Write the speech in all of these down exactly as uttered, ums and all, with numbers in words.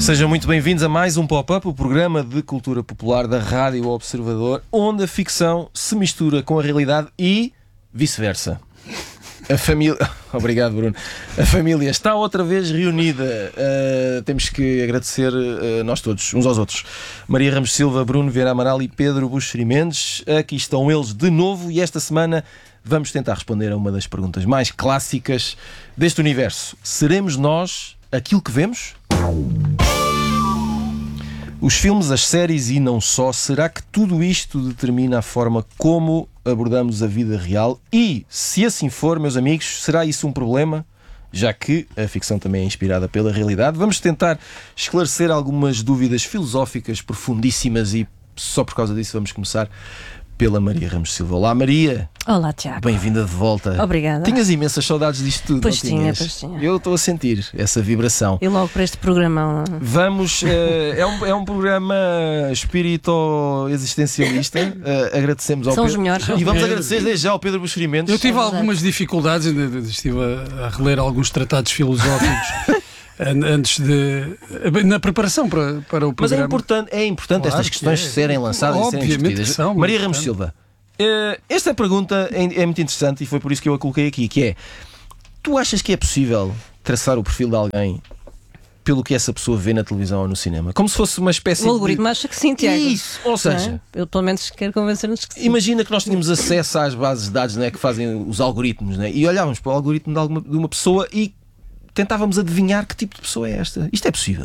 Sejam muito bem-vindos a mais um Pop-Up, o programa de cultura popular da Rádio Observador, onde a ficção se mistura com a realidade e vice-versa. A família... Obrigado, Bruno. A família está outra vez reunida. Uh, temos que agradecer uh, nós todos, uns aos outros. Maria Ramos Silva, Bruno Vieira Amaral e Pedro Buxeri Mendes. Aqui estão eles de novo e esta semana vamos tentar responder a uma das perguntas mais clássicas deste universo. Seremos nós aquilo que vemos? Os filmes, as séries e não só, será que tudo isto determina a forma como abordamos a vida real? E, se assim for, meus amigos, será isso um problema? Já que a ficção também é inspirada pela realidade. Vamos tentar esclarecer algumas dúvidas filosóficas profundíssimas e só por causa disso vamos começar pela Maria Ramos Silva. Olá, Maria. Olá, Tiago. Bem-vinda de volta. Obrigada. Tinhas imensas saudades disto tudo, pois não tinha, tinhas? pois tinha. Eu estou a sentir essa vibração. E logo para este programão. Vamos, uh, é, um, é um programa espírito-existencialista. Uh, agradecemos ao São Pedro. os melhores. E vamos agradecer desde já ao Pedro Buxeri Mendes. Eu tive É algumas dificuldades, ainda estive a, a reler alguns tratados filosóficos antes de... na preparação para, para o programa. Mas é importante, é importante Claro estas questões que é. serem lançadas e serem Obviamente discutidas. que são, Maria mas Ramos portanto- Silva, uh, esta pergunta é, é muito interessante e foi por isso que eu a coloquei aqui, que é: tu achas que é possível traçar o perfil de alguém pelo que essa pessoa vê na televisão ou no cinema? Como se fosse uma espécie O algoritmo de... acha que sim, Tiago. Isso, ou Não seja... é? Eu pelo menos quero convencer-nos que sim. Imagina que nós tínhamos acesso às bases de dados, né, que fazem os algoritmos, né, e olhávamos para o algoritmo de, alguma, de uma pessoa e tentávamos adivinhar que tipo de pessoa é esta. Isto é possível?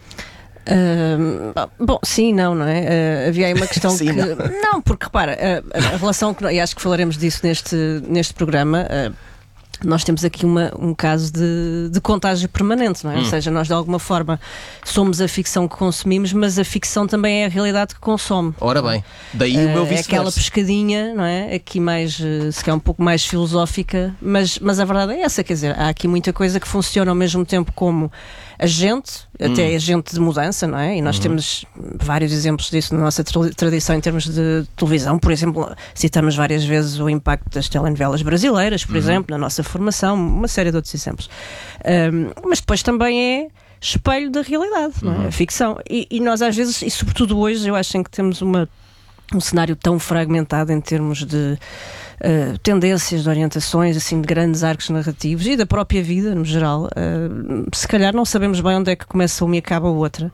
Uh, bom, sim, não, não é? Uh, havia aí uma questão Sim, que... não. Não, porque repara, a, a relação que... E acho que falaremos disso neste, neste programa... Uh, nós temos aqui uma, um caso de, de contágio permanente, não é? Hum. Ou seja, nós de alguma forma somos a ficção que consumimos, mas a ficção também é a realidade que consome. Ora bem, daí o meu Uh, é vice-versa. aquela pescadinha, não é? Aqui mais, uh, se calhar um pouco mais filosófica, mas, mas a verdade é essa, quer dizer, há aqui muita coisa que funciona ao mesmo tempo como agente, até Hum. agente de mudança, não é? E nós Uhum. temos vários exemplos disso na nossa tra- tradição em termos de televisão. Por exemplo, citamos várias vezes o impacto das telenovelas brasileiras, por Uhum. exemplo, na nossa formação, uma série de outros exemplos. Um, mas depois também é espelho da realidade, não é? Uhum. A ficção. E, e nós às vezes, e sobretudo hoje, eu acho em que temos uma, um cenário tão fragmentado em termos de uh, tendências, de orientações, assim, de grandes arcos narrativos e da própria vida, no geral. Uh, se calhar não sabemos bem onde é que começa uma e acaba a outra.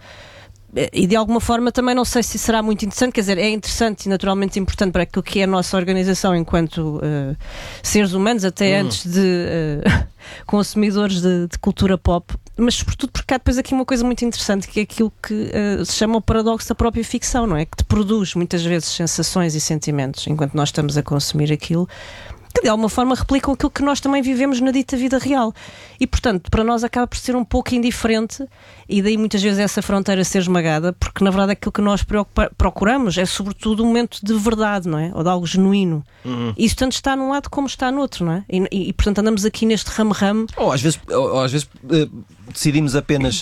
E de alguma forma também não sei se será muito interessante, quer dizer, é interessante e naturalmente importante para aquilo que é a nossa organização enquanto uh, seres humanos, até Hum. antes de uh, consumidores de, de cultura pop, mas sobretudo porque há depois aqui uma coisa muito interessante, que é aquilo que uh, se chama o paradoxo da própria ficção, não é? Que te produz muitas vezes sensações e sentimentos enquanto nós estamos a consumir aquilo, que de alguma forma replicam aquilo que nós também vivemos na dita vida real. E, portanto, para nós acaba por ser um pouco indiferente, e daí muitas vezes essa fronteira ser esmagada, porque na verdade aquilo que nós preocupa- procuramos é sobretudo um momento de verdade, não é? Ou de algo genuíno. Uhum. E isso tanto está num lado como está no outro, não é? E, e, e portanto andamos aqui neste ramo-ramo. Ou às vezes, ou, ou às vezes uh, decidimos apenas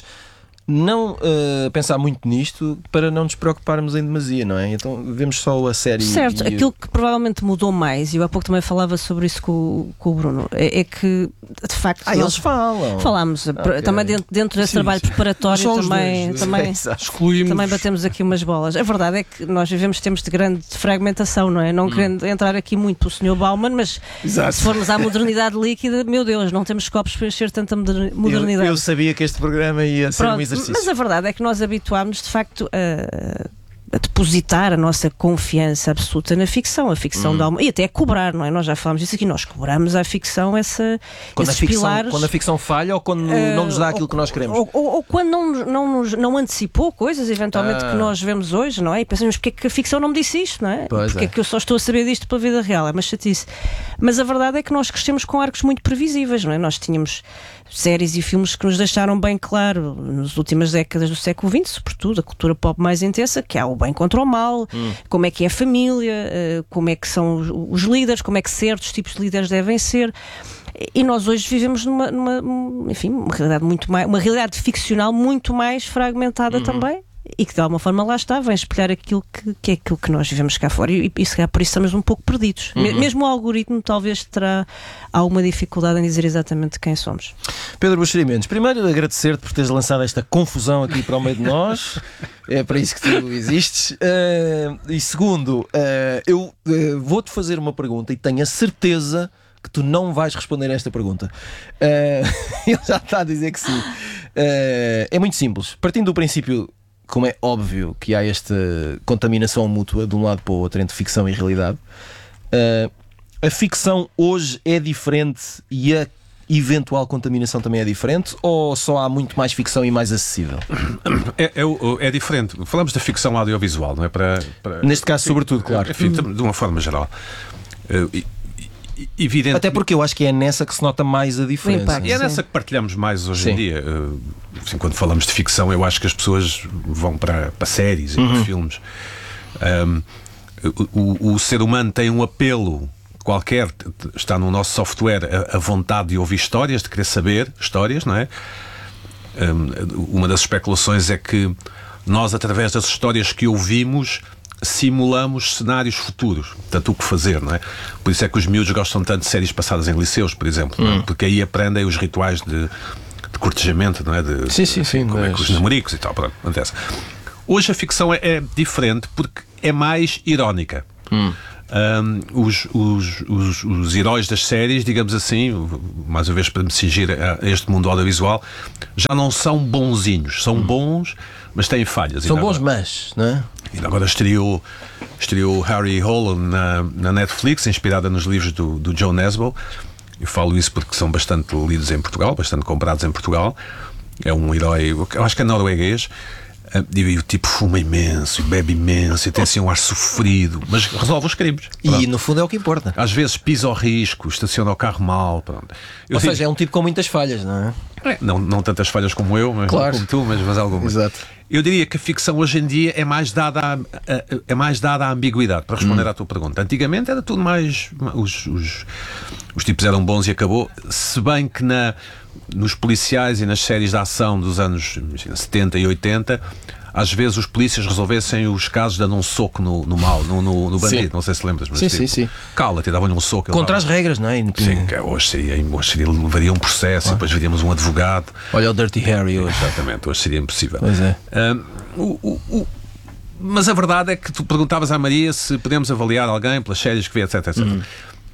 não uh, pensar muito nisto para não nos preocuparmos em demasia, não é? Então vemos só a série. Certo, e... aquilo que provavelmente mudou mais, e eu há pouco também falava sobre isso com, o- com o Bruno, é, é que de facto Ah, nós eles falam. falámos Ok. também dentro, dentro desse Sim, trabalho sim. preparatório Só os também, dois, também, Exato. Excluímos. também batemos aqui umas bolas. A verdade é que nós vivemos tempos de grande fragmentação, não é? Não querendo entrar aqui muito pelo senhor Bauman, mas Exato. se formos à modernidade líquida, meu Deus, não temos copos para encher tanta moder- Eu, modernidade. eu sabia que este programa ia ser um Pronto, exercício. mas a verdade é que nós habituámos de facto a, a depositar a nossa confiança absoluta na ficção, a ficção Hum. da alma, e até a cobrar, não é? Nós já falámos disso aqui, nós cobramos à ficção essa, Quando a, esses ficção, pilares. quando a ficção falha ou quando Uh, não nos dá aquilo ou, que nós queremos. Ou, ou, ou quando não, não, nos- não antecipou coisas, eventualmente, Ah. que nós vemos hoje, não é? E pensamos, porque é que a ficção não me disse isto, não é? Pois Porque é. é. que eu só estou a saber disto pela vida real? É uma chatice. Mas a verdade é que nós crescemos com arcos muito previsíveis, não é? Nós tínhamos séries e filmes que nos deixaram bem claro, nas últimas décadas do século vinte, sobretudo, a cultura pop mais intensa, que há o bem contra o mal, Hum. como é que é a família, eh, como é que são os, os líderes, como é que certos tipos de líderes devem ser. E nós hoje vivemos numa, numa enfim, uma realidade muito mais, uma realidade ficcional muito mais fragmentada também. e que de alguma forma lá está, vem espelhar aquilo que, que é aquilo que nós vivemos cá fora e, e se calhar por isso estamos um pouco perdidos. Uhum. Mesmo o algoritmo talvez terá alguma dificuldade em dizer exatamente quem somos. Pedro Buxeri Mendes, primeiro agradecer-te por teres lançado esta confusão aqui para o meio de nós, é para isso que tu existes, uh, e segundo, uh, eu uh, vou-te fazer uma pergunta e tenho a certeza que tu não vais responder a esta pergunta. Uh, ele já está a dizer que sim. Uh, é muito simples, partindo do princípio, como é óbvio que há esta contaminação mútua de um lado para o outro entre ficção e realidade, uh, a ficção hoje é diferente e a eventual contaminação também é diferente, ou só há muito mais ficção e mais acessível? É, é, é diferente. Falamos da ficção audiovisual, não é? Para, para... Neste caso, sobretudo, claro. Enfim, de uma forma geral. Uh, Evidente... Até porque eu acho que é nessa que se nota mais a diferença. Impacto, E é sim. nessa que partilhamos mais hoje Sim. em dia. Uh, assim, quando falamos de ficção, eu acho que as pessoas vão para, para séries e uhum. para filmes. Um, o, o ser humano tem um apelo qualquer, está no nosso software a, a vontade de ouvir histórias, de querer saber histórias, não é? Um, uma das especulações é que nós, através das histórias que ouvimos, simulamos cenários futuros, tanto o que fazer, não é? Por isso é que os miúdos gostam tanto de séries passadas em liceus, por exemplo, hum. não é? Porque aí aprendem os rituais de, de cortejamento, não é? De, sim, sim, sim. Como mas... é que os namoricos e tal, pronto, acontece. Hoje a ficção é, é diferente porque é mais irónica. Hum. Um, os, os, os, os heróis das séries, digamos assim, mais uma vez para me cingir a, a este mundo audiovisual, já não são bonzinhos, são bons, mas têm falhas. São e bons, agora, mas, não é? E agora estreou, estreou Harry Holland na, na Netflix, inspirada nos livros do, do Joe Nesbo. Eu falo isso porque são bastante lidos em Portugal, bastante comprados em Portugal. É um herói, eu acho que é norueguês. E o tipo fuma imenso, bebe imenso, e tem assim um ar sofrido, mas resolve os crimes. Pronto. E no fundo é o que importa. Às vezes pisa ao risco, estaciona o carro mal. Pronto. Eu Ou digo, seja, é um tipo com muitas falhas, não é? é, não, não tantas falhas como eu, mas Claro. como tu, mas, mas algumas. Exato. Eu diria que a ficção hoje em dia é mais dada à, a, é mais dada à ambiguidade, para responder hum. à tua pergunta. Antigamente era tudo mais. Os, os, os tipos eram bons e acabou. Se bem que na, nos policiais e nas séries de ação dos anos imagina, setenta e oitenta, às vezes os polícias resolvessem os casos dando um soco no, no mal, no, no, no bandido. Sim. Não sei se lembras, mas sim, tipo, sim, sim. Cala-te, davam-lhe um soco. Contra as regras, não é? Sim, que hoje seria, hoje seria, levaria um processo, ah. e depois veríamos um advogado. Olha o Dirty Harry hoje. Exatamente, hoje seria impossível. Pois é. Um, o, o, o, mas a verdade é que tu perguntavas à Maria se podemos avaliar alguém pelas séries que vê, etc, etcétera. Hum.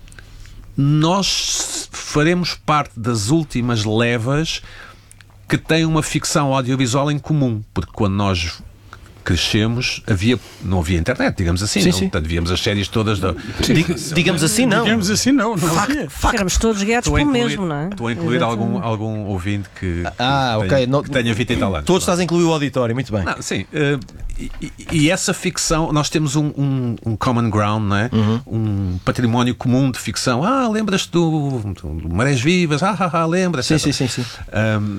Nós faremos parte das últimas levas que têm uma ficção audiovisual em comum, porque quando nós crescemos, havia, não havia internet, digamos assim, sim, não? sim. Portanto, víamos as séries todas da... Dig, digamos assim, não. Digamos assim, não. não Fact, fact. Éramos todos guiados pelo mesmo, não é? Estou a incluir algum, algum ouvinte que, ah, que, okay. tenha, não, que tenha vinte e tal anos. Todos estás a incluir o auditório, muito bem. Não, sim, uh, e, e essa ficção, nós temos um, um, um common ground, não é? Uhum. Um património comum de ficção. Ah, lembras-te do, do Marés Vivas? Ah, ah, ah lembras? Sim, sim, sim, sim. Um,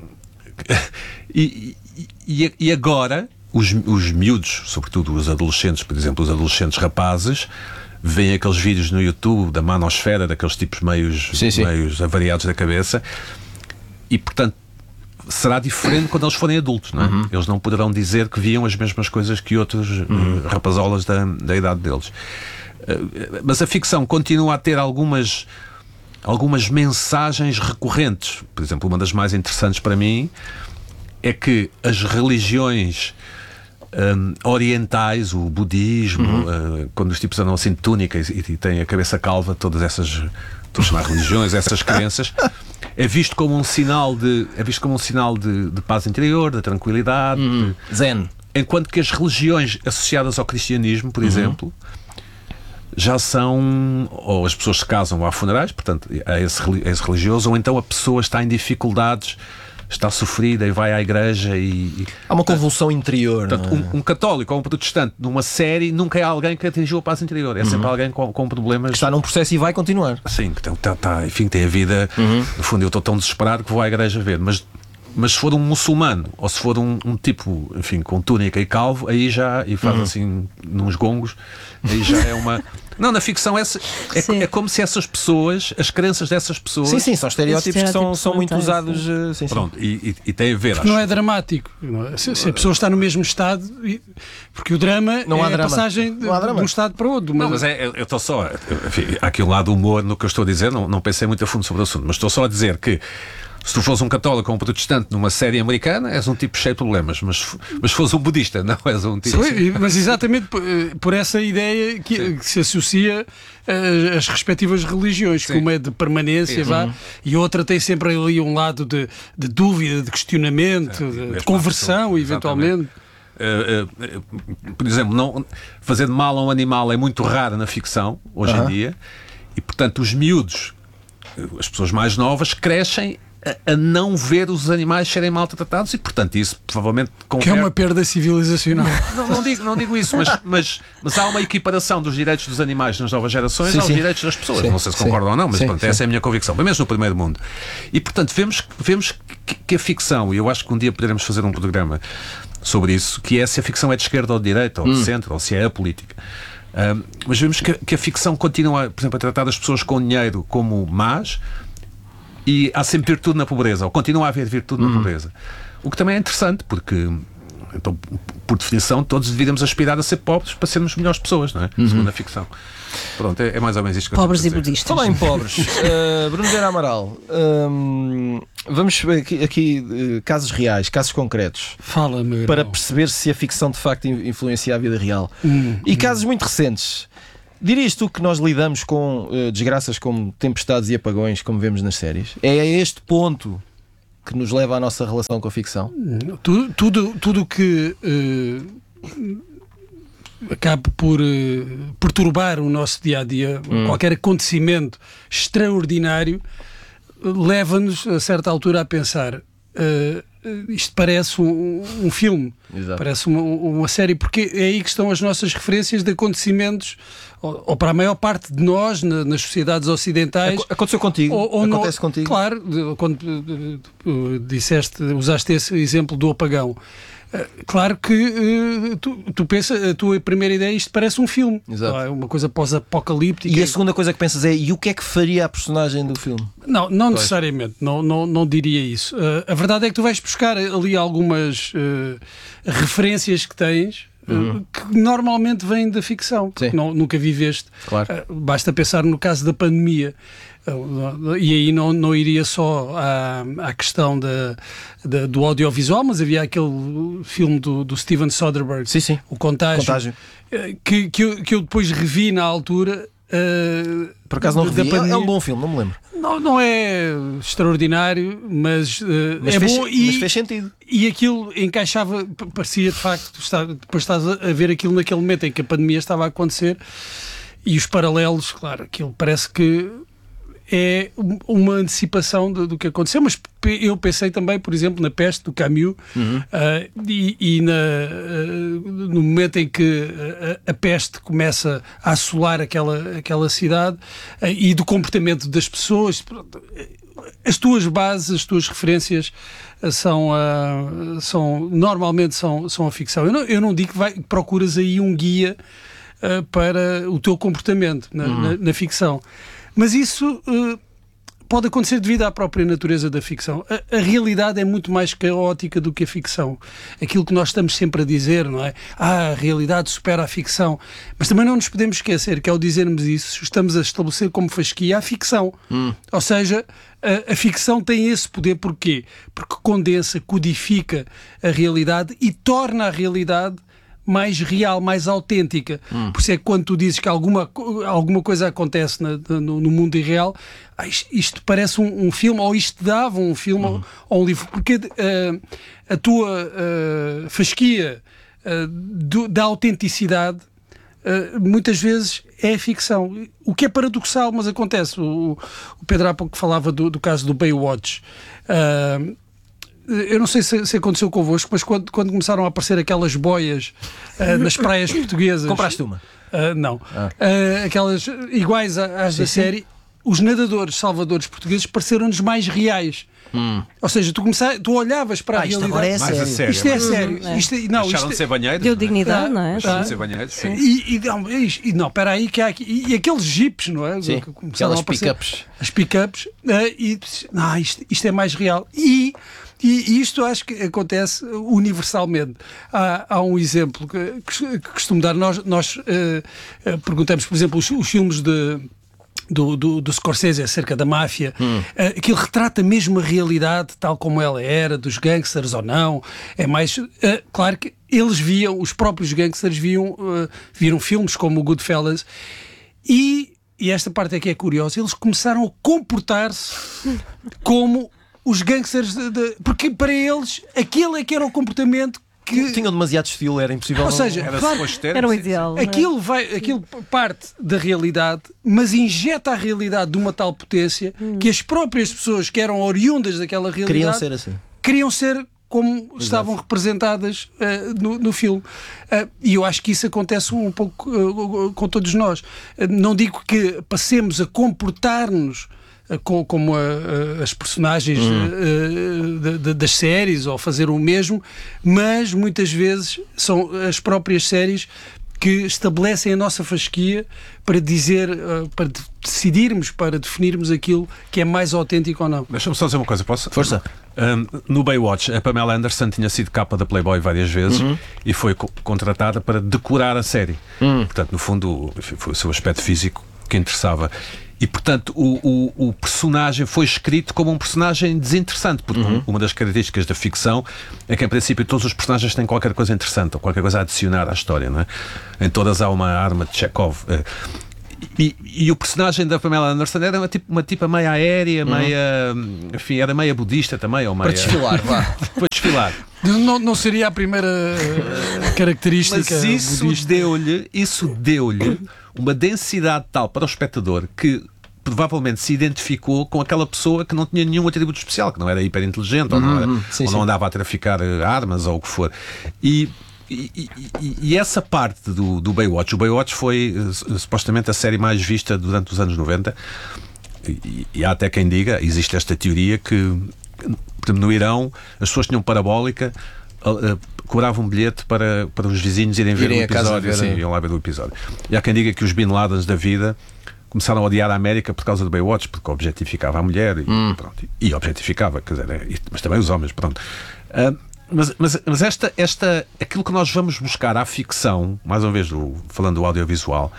e, e, e agora os, os miúdos, sobretudo os adolescentes, por exemplo, os adolescentes rapazes, veem aqueles vídeos no YouTube da manosfera, daqueles tipos meios, sim, sim. meios avariados da cabeça, e portanto será diferente quando eles forem adultos, não é? Uhum. Eles não poderão dizer que viam as mesmas coisas que outros uhum. uh, rapazolas da, da idade deles. Uh, mas a ficção continua a ter algumas algumas mensagens recorrentes. Por exemplo, uma das mais interessantes para mim é que as religiões um, orientais, o budismo, uhum. uh, quando os tipos andam assim de túnica e, e têm a cabeça calva, todas essas, estou a chamar religiões, essas crenças, é visto como um sinal de, é visto como um sinal de, de paz interior, de tranquilidade, uhum. de, zen. Enquanto que as religiões associadas ao cristianismo, por uhum. exemplo, já são, ou as pessoas se casam ou há funerais, portanto, é esse, é esse religioso, ou então a pessoa está em dificuldades, está sofrida e vai à igreja e... e há uma convulsão interior. Portanto, não é? um, um católico ou um protestante numa série nunca é alguém que atingiu a paz interior, é uhum. sempre alguém com, com problemas... Que está num processo e vai continuar. Sim, que tá, tá, enfim, tem a vida... Uhum. No fundo, eu estou tão desesperado que vou à igreja ver, mas Mas se for um muçulmano, ou se for um, um tipo, enfim, com túnica e calvo, aí já, e faz uhum. assim, nos gongos, aí já é uma... Não, na ficção é, é, é como se essas pessoas, as crenças dessas pessoas... Sim, sim, são estereótipos que são, são muito usados. Sim. Sim, sim. Pronto, e, e, e tem a ver... Porque não é dramático. Não é? Se, se a pessoa está no mesmo estado... Porque o drama não é drama. a passagem de, de um estado para outro. Não, mas é, eu estou só... Enfim, há aqui um lado humor no que eu estou a dizer, não, não pensei muito a fundo sobre o assunto, mas estou só a dizer que se tu fores um católico ou um protestante numa série americana, és um tipo cheio de problemas, mas, mas se fores um budista, não és um tipo... Sim, mas exatamente por, por essa ideia que, que se associa às respectivas religiões, que uma é de permanência, vá, uhum. e outra tem sempre ali um lado de, de dúvida, de questionamento, é, de, de conversão, pessoa, eventualmente. Uh, uh, por exemplo, não, fazer de mal a um animal é muito raro na ficção, hoje uhum. em dia, e portanto os miúdos, as pessoas mais novas, crescem a não ver os animais serem maltratados e, portanto, isso provavelmente... Converte... Que é uma perda civilizacional. Não, não, digo, não digo isso, mas, mas, mas há uma equiparação dos direitos dos animais nas novas gerações sim, aos sim. direitos das pessoas. Sim, não sei se concordam ou não, mas sim, pronto, sim. essa é a minha convicção. Pelo menos no primeiro mundo. E, portanto, vemos, vemos que, que a ficção, e eu acho que um dia poderemos fazer um programa sobre isso, que é se a ficção é de esquerda ou de direita, ou de hum. centro, ou se é apolítica. Um, mas vemos que, que a ficção continua, por exemplo, a tratar as pessoas com dinheiro como más, e há sempre virtude na pobreza, ou continua a haver virtude uhum. na pobreza. O que também é interessante, porque, então, por definição, todos devíamos aspirar a ser pobres para sermos melhores pessoas, não é? Uhum. Segundo a ficção. Pronto, é, é mais ou menos isto que pobres eu e budistas. Falar em pobres, uh, Bruno Vieira Amaral, um, vamos ver aqui, aqui uh, casos reais, casos concretos. Fala, meu para irmão. Perceber se a ficção de facto influencia a vida real. Hum, e hum. casos muito recentes. Dirias tu que nós lidamos com uh, desgraças como tempestades e apagões, como vemos nas séries? É a este ponto que nos leva à nossa relação com a ficção? Tudo, tudo, tudo que uh, acabe por uh, perturbar o nosso dia-a-dia, hum. qualquer acontecimento extraordinário, leva-nos a certa altura a pensar... Uh, isto parece um, um filme, Exato. Parece uma, uma série, porque é aí que estão as nossas referências de acontecimentos, ou, ou para a maior parte de nós, na, nas sociedades ocidentais. Aconteceu contigo? Ou, ou Acontece no, contigo? Claro, quando uh, disseste, usaste esse exemplo do apagão. Claro que uh, tu, tu pensas, a tua primeira ideia, isto parece um filme. Exato. É uma coisa pós-apocalíptica. E a segunda coisa que pensas é, e o que é que faria a personagem do filme? Não, não necessariamente, não, não, não diria isso. Uh, a verdade é que tu vais buscar ali algumas uh, referências que tens, uhum. uh, que normalmente vêm da ficção, porque não, nunca viveste. Claro. Uh, basta pensar no caso da pandemia. E aí não, não iria só à, à questão da, da, do audiovisual, mas havia aquele filme do, do Steven Soderbergh, sim, sim. O Contágio, Contágio. Que, que, eu, que eu depois revi na altura. Uh, Por acaso não revi, é, é um bom filme, não me lembro. Não, não é extraordinário, mas, uh, mas é fez, bom e, mas fez sentido. E aquilo encaixava, parecia de facto, está, depois estás a ver aquilo naquele momento em que a pandemia estava a acontecer e os paralelos, claro, aquilo parece que é uma antecipação do, do que aconteceu, mas eu pensei também, por exemplo, na Peste, do Camus, uhum. uh, e, e na, uh, no momento em que a, a peste começa a assolar aquela, aquela cidade, uh, e do comportamento das pessoas. As tuas bases, as tuas referências uh, são, uh, são normalmente são, são a ficção. Eu não, eu não digo que, vai, que procuras aí um guia uh, para o teu comportamento na, uhum. na, na ficção. Mas isso uh, pode acontecer devido à própria natureza da ficção. A, a realidade é muito mais caótica do que a ficção. Aquilo que nós estamos sempre a dizer, não é? Ah, a realidade supera a ficção. Mas também não nos podemos esquecer que ao dizermos isso, estamos a estabelecer como fasquia a ficção. Hum. Ou seja, a, a ficção tem esse poder. Porquê? Porque condensa, codifica a realidade e torna a realidade mais real, mais autêntica. Hum. Por isso é que quando tu dizes que alguma, alguma coisa acontece na, no, no mundo irreal, ah, isto, isto parece um, um filme, ou isto dava um filme hum. ou, ou um livro. Porque uh, a tua uh, fasquia uh, do, da autenticidade uh, muitas vezes é ficção. O que é paradoxal, mas acontece. O, o Pedro há pouco falava do, do caso do Baywatch. Uh, Eu não sei se, se aconteceu convosco, mas quando, quando começaram a aparecer aquelas boias uh, nas praias portuguesas... Compraste uma? Uh, não. Ah. Uh, aquelas iguais às sim, da série. os nadadores salvadores portugueses pareceram-nos mais reais. Hum. Ou seja, tu, começaste, tu olhavas para ah, a isto realidade. agora é Mais a sério. sério. Isto é sério. Hum, é. Isto, não, Deixaram isto, de ser banheiros. Deu dignidade, não é? Deixaram Ah, de ser banheiros. Sim. E, e, não, e não, espera aí que há aqui, e, e aqueles jipes, não é? Sim, Que começaram aquelas a aparecer, pick-ups. As pick-ups, eh, e não, isto, isto é mais real. E, e, e isto acho que acontece universalmente. Há, há um exemplo que, que costumo dar. Nós, nós eh, eh, perguntamos, por exemplo, os, os filmes de. Do, do, do Scorsese acerca da máfia, hum. uh, que ele retrata mesmo a realidade tal como ela era, dos gangsters ou não. É mais. Uh, claro que eles viam, os próprios gangsters viam, uh, viram filmes como o Goodfellas e, e esta parte é que é curiosa, eles começaram a comportar-se como os gangsters, de, de, porque para eles aquele é que era o comportamento que tinham demasiado estilo, era impossível. Ou seja, era, claro, era o ideal. Aquilo, vai, aquilo parte da realidade, mas injeta a realidade de uma tal potência hum. que as próprias pessoas que eram oriundas daquela realidade queriam ser assim. Queriam ser como Exato. estavam representadas uh, no, no filme. Uh, e eu acho que isso acontece um pouco uh, com todos nós. Uh, não digo que passemos a comportar-nos Com, como a, a, as personagens hum. uh, de, de, das séries ou fazer o mesmo, mas muitas vezes são as próprias séries que estabelecem a nossa fasquia para dizer, uh, para decidirmos, para definirmos aquilo que é mais autêntico ou não. Deixa-me só dizer uma coisa, posso? Força. Um, no Baywatch, a Pamela Anderson tinha sido capa da Playboy várias vezes uhum. e foi co- contratada para decorar a série. Uhum. Portanto, no fundo, foi o seu aspecto físico que interessava. E, portanto, o, o, o personagem foi escrito como um personagem desinteressante, porque uhum. uma das características da ficção é que, em princípio, todos os personagens têm qualquer coisa interessante ou qualquer coisa a adicionar à história, não é? Em todas há uma arma de Chekhov. E, e o personagem da Pamela Anderson era uma, tipo, uma tipa meia aérea, uhum. meia... Enfim, era meia budista também, ou meia... Para desfilar, vá. Para desfilar. Não, não seria a primeira característica. Mas isso budista. deu-lhe, isso deu-lhe uma densidade tal para o espectador que provavelmente se identificou com aquela pessoa que não tinha nenhum atributo especial, que não era hiperinteligente uhum, ou, não, era, sim, ou não andava a traficar armas ou o que for. E, e, e, e essa parte do, do Baywatch, o Baywatch foi uh, supostamente a série mais vista durante os anos noventa, e, e há até quem diga, existe esta teoria que, por exemplo, no Irão as pessoas tinham parabólica, uh, uh, cobravam um bilhete para, para os vizinhos irem ver o episódio, assim, iam lá ver o episódio. E há quem diga que os Bin Ladens da vida começaram a odiar a América por causa do Baywatch, porque objetificava a mulher e, hum. pronto, e objetificava, quer dizer, mas também os homens, pronto. Uh, mas mas, mas esta, esta, aquilo que nós vamos buscar à ficção, mais uma vez do, falando do audiovisual,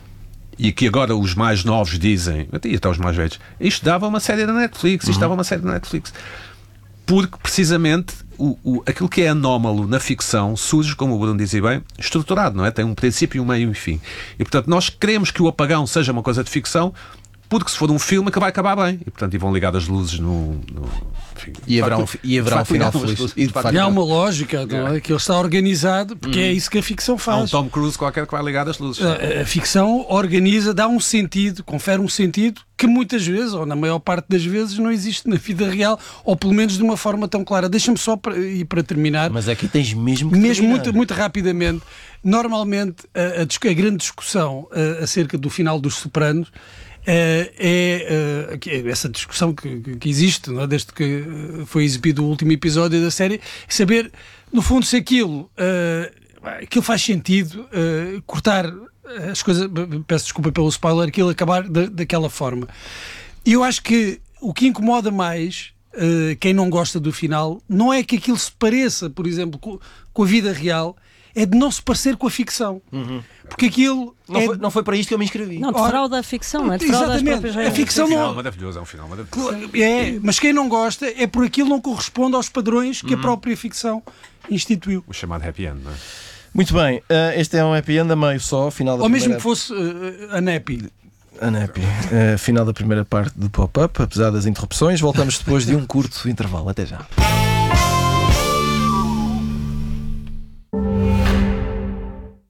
e que agora os mais novos dizem, e até os mais velhos, isto dava uma série da Netflix, isto uhum. dava uma série da Netflix. Porque, precisamente, o, o, aquilo que é anómalo na ficção surge, como o Bruno dizia bem, estruturado, não é? Tem um princípio, um meio e um fim. E, portanto, nós queremos que o apagão seja uma coisa de ficção, porque se for um filme que vai acabar bem. E, portanto, e vão ligar as luzes no... no enfim, e haverá um, e haverá um final feliz. E, de facto, há uma lógica, não é? Que ele está organizado, porque hum. é isso que a ficção faz. Há um Tom Cruise qualquer que vai ligar as luzes. A, a ficção organiza, dá um sentido, confere um sentido que muitas vezes, ou na maior parte das vezes, não existe na vida real, ou pelo menos de uma forma tão clara. Deixa-me só para, e para terminar. Mas aqui tens mesmo que Mesmo muito, muito rapidamente. Normalmente, a, a, a grande discussão a, acerca do final dos Sopranos Uh, é uh, essa discussão que, que existe, não é? Desde que foi exibido o último episódio da série, é saber, no fundo, se aquilo, uh, aquilo faz sentido uh, cortar as coisas, peço desculpa pelo spoiler, aquilo acabar da, daquela forma. E eu acho que o que incomoda mais uh, quem não gosta do final não é que aquilo se pareça, por exemplo, com, com a vida real, é de não se parecer com a ficção. Uhum. Porque aquilo... Não, é... foi, não foi para isto que eu me inscrevi. Não, defrauda a ficção, não é? Defrauda as próprias regras. A ficção é um não... final maravilhoso, é um final maravilhoso. É, mas quem não gosta é por aquilo não corresponde aos padrões que uhum. a própria ficção instituiu. O chamado happy end, não é? Muito bem, uh, este é um happy end a meio só, final da Ou primeira... mesmo que fosse uh, a Nepi. A Nepi. Uh, final da primeira parte do pop-up, apesar das interrupções. Voltamos depois de um curto intervalo. Até já.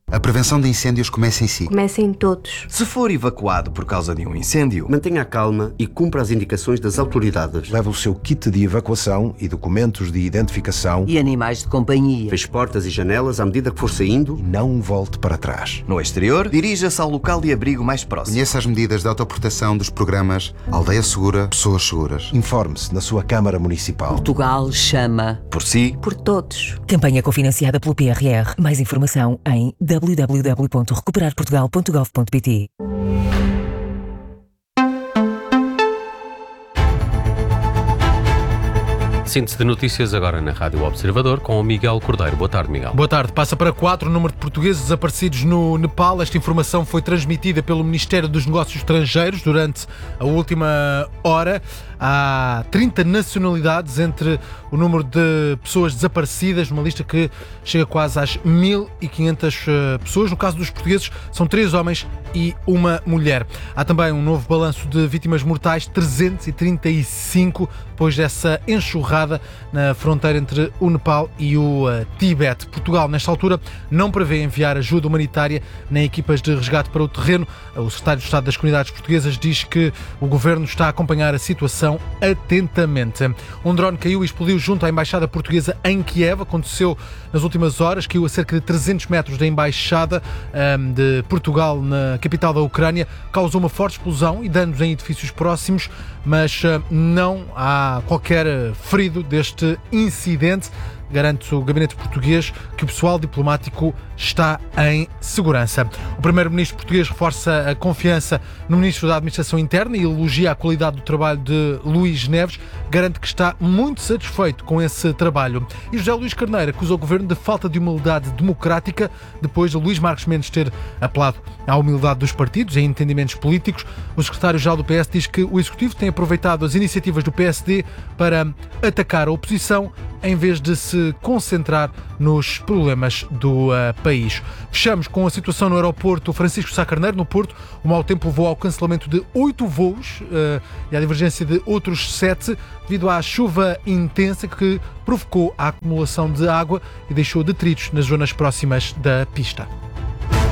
A prevenção de incêndios começa em si. Começa em todos. Se for evacuado por causa de um incêndio, mantenha a calma e cumpra as indicações das autoridades. Leve o seu kit de evacuação e documentos de identificação. E animais de companhia. Feche portas e janelas à medida que for saindo. E não volte para trás. No exterior, dirija-se ao local de abrigo mais próximo. Conheça as medidas de autoproteção dos programas Aldeia Segura, Pessoas Seguras. Informe-se na sua Câmara Municipal. Portugal chama. Por si. Por todos. Campanha cofinanciada pelo P R R. Mais informação em w w w ponto recuperar portugal ponto gov ponto p t. Síntese de notícias agora na Rádio Observador com o Miguel Cordeiro. Boa tarde, Miguel. Boa tarde. Passa para quatro o número de portugueses desaparecidos no Nepal. Esta informação foi transmitida pelo Ministério dos Negócios Estrangeiros durante a última hora. Há trinta nacionalidades entre o número de pessoas desaparecidas, numa lista que chega quase às mil e quinhentas pessoas. No caso dos portugueses, são três homens e uma mulher. Há também um novo balanço de vítimas mortais, trezentos e trinta e cinco, depois dessa enxurrada na fronteira entre o Nepal e o uh, Tibete. Portugal, nesta altura, não prevê enviar ajuda humanitária nem equipas de resgate para o terreno. O secretário de Estado das Comunidades Portuguesas diz que o governo está a acompanhar a situação atentamente. Um drone caiu e explodiu junto à Embaixada Portuguesa em Kiev. Aconteceu nas últimas horas, caiu a cerca de trezentos metros da Embaixada um, de Portugal na capital da Ucrânia. Causou uma forte explosão e danos em edifícios próximos, mas uh, não há qualquer ferido deste incidente. Garante o gabinete português que o pessoal diplomático está em segurança. O primeiro-ministro português reforça a confiança no ministro da Administração Interna e elogia a qualidade do trabalho de Luís Neves. Garante que está muito satisfeito com esse trabalho. E José Luís Carneiro acusa o governo de falta de humildade democrática depois de Luís Marques Mendes ter apelado à humildade dos partidos em entendimentos políticos. O secretário-geral do P S diz que o Executivo tem aproveitado as iniciativas do P S D para atacar a oposição em vez de se concentrar nos problemas do uh, país. Fechamos com a situação no aeroporto Francisco Sá Carneiro, no Porto. O mau tempo levou ao cancelamento de oito voos uh, e à divergência de outros sete devido à chuva intensa que provocou a acumulação de água e deixou detritos nas zonas próximas da pista.